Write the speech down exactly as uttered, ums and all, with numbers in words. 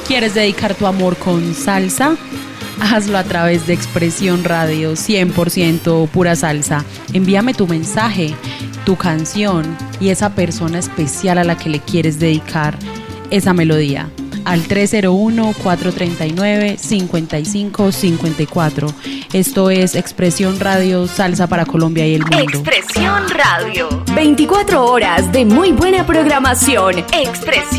¿Quieres dedicar tu amor con salsa? Hazlo a través de Expresión Radio, cien por ciento pura salsa. Envíame tu mensaje, tu canción y esa persona especial a la que le quieres dedicar esa melodía al tres cero uno, cuatro tres nueve, cinco cinco cinco cuatro. Esto es Expresión Radio, salsa para Colombia y el mundo. Expresión Radio, veinticuatro horas de muy buena programación. Expresión